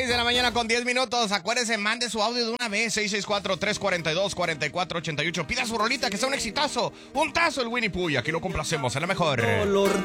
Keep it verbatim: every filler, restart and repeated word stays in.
seis de la mañana con diez minutos. Acuérdese, mande su audio de una vez. seis seis cuatro, tres cuatro dos, cuatro cuatro ocho ocho. Pida su rolita, que sea un exitazo. Un tazo el Winnie Pooh. Y aquí lo complacemos, a la mejor.